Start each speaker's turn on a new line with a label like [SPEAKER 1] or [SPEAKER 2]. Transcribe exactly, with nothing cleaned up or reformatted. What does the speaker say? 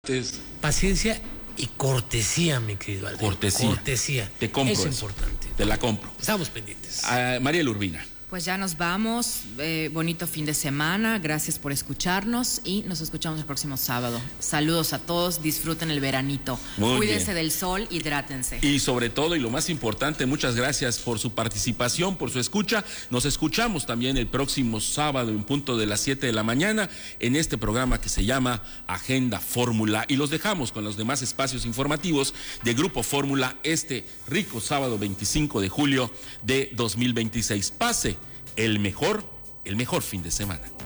[SPEAKER 1] Paciencia y cortesía, mi querido Alberto.
[SPEAKER 2] Cortesía.
[SPEAKER 1] Cortesía.
[SPEAKER 2] Te compro
[SPEAKER 1] es
[SPEAKER 2] eso.
[SPEAKER 1] importante.
[SPEAKER 2] Te la compro.
[SPEAKER 1] Estamos pendientes.
[SPEAKER 2] Uh, Mariela Urbina.
[SPEAKER 3] Pues ya nos vamos, eh, bonito fin de semana, gracias por escucharnos y nos escuchamos el próximo sábado. Saludos a todos, disfruten el veranito,
[SPEAKER 2] Muy
[SPEAKER 3] cuídense
[SPEAKER 2] bien.
[SPEAKER 3] del sol, hidrátense.
[SPEAKER 2] Y sobre todo, y lo más importante, muchas gracias por su participación, por su escucha. Nos escuchamos también el próximo sábado en punto de las siete de la mañana en este programa que se llama Agenda Fórmula. Y los dejamos con los demás espacios informativos de Grupo Fórmula este rico sábado veinticinco de julio de dos mil veintiséis. Pase el mejor, el mejor fin de semana.